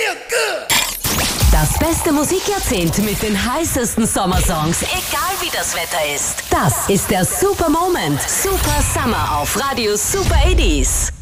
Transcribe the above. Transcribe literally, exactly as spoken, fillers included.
feel good. Das beste Musikjahrzehnt mit den heißesten Sommersongs, egal wie das Wetter ist. Das ist der Super Moment. Super Summer auf Radio Super achtzig.